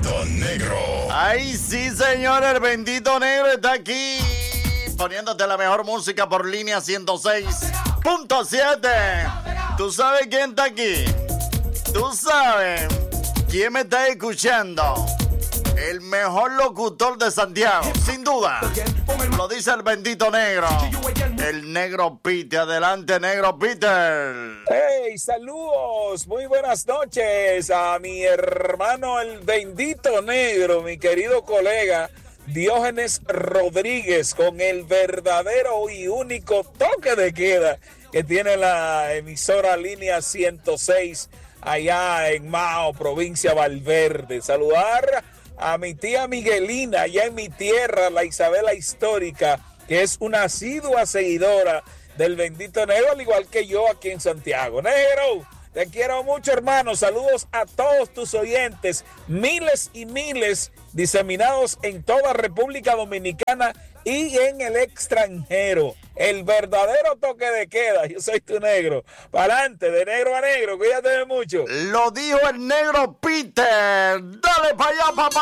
bendito negro. Ay, sí, señor, el bendito negro está aquí. Poniéndote la mejor música por línea 106.7. ¿Tú sabes quién está aquí? ¿Tú sabes quién me está escuchando? El mejor locutor de Santiago, sin duda. Lo dice el bendito negro. El negro Peter. Adelante, negro Peter. Hey, saludos, muy buenas noches a mi hermano el bendito negro, mi querido colega Diógenes Rodríguez, con el verdadero y único toque de queda que tiene la emisora línea 106 allá en Mao, provincia Valverde. Saludar a mi tía Miguelina allá en mi tierra, la Isabela Histórica, que es una asidua seguidora del bendito negro, al igual que yo aquí en Santiago. Negro, te quiero mucho, hermano. Saludos a todos tus oyentes, miles y miles diseminados en toda República Dominicana y en el extranjero. El verdadero toque de queda. Yo soy tu negro. Para adelante, de negro a negro. Cuídate mucho. Lo dijo el negro Peter. Dale para allá, papá.